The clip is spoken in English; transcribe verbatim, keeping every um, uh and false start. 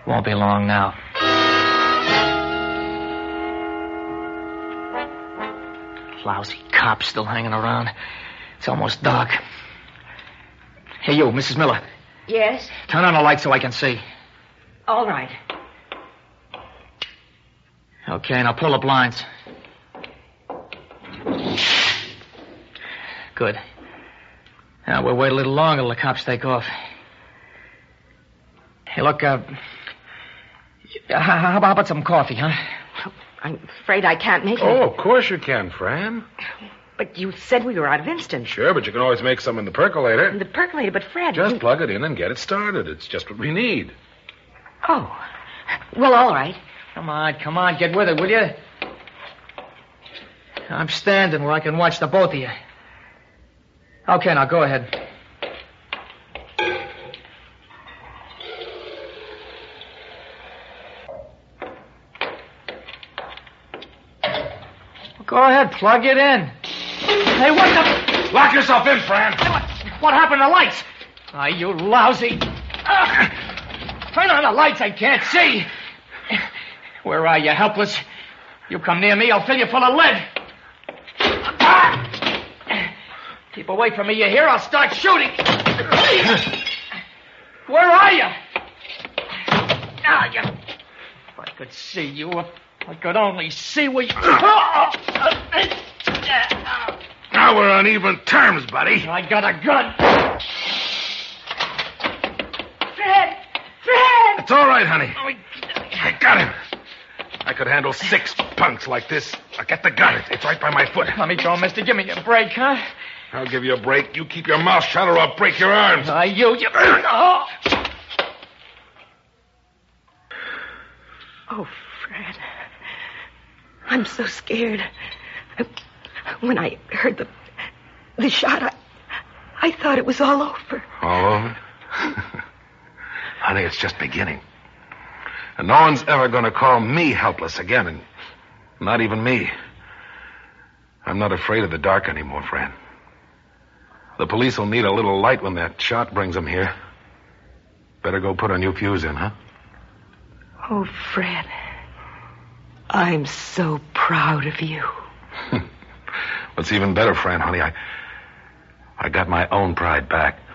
Won't be long now. Lousy cops still hanging around. It's almost dark. Hey, you, Missus Miller. Yes? Turn on the light so I can see. All right. Okay, now pull the blinds. Good. Now, we'll wait a little longer till the cops take off. Hey, look, uh... How about some coffee, huh? I'm afraid I can't make it. Oh, of course you can, Fran. But you said we were out of instant. Sure, but you can always make some in the percolator. The percolator, but Fred... Just you... plug it in and get it started. It's just what we need. Oh. Well, all right. Come on, come on, get with it, will you? I'm standing where I can watch the both of you. Okay, now go ahead. Go ahead, plug it in. Hey, what the... Lock yourself in, Fran. What, what happened to the lights? Ah, you lousy... Uh, turn on the lights, I can't see. Where are you, helpless? You come near me, I'll fill you full of lead. Ah! Keep away from me, you hear? I'll start shooting. Where are you? Ah, you... If I could see you, if I could only see where you... Now we're on even terms, buddy. I got a gun. Fred! Fred! It's all right, honey. I got him. I could handle six punks like this. Now get the gun. It's right by my foot. Let me go, mister. Give me a break, huh? I'll give you a break. You keep your mouth shut or I'll break your arms. Ah, you... you... Oh. Oh, Fred. I'm so scared. When I heard the the shot, I, I thought it was all over. All over? Honey, it's just beginning. And no one's ever going to call me helpless again, and not even me. I'm not afraid of the dark anymore, Fran. The police will need a little light when that shot brings them here. Better go put a new fuse in, huh? Oh, Fred. I'm so proud of you. What's even better, Fran, honey, I... I got my own pride back.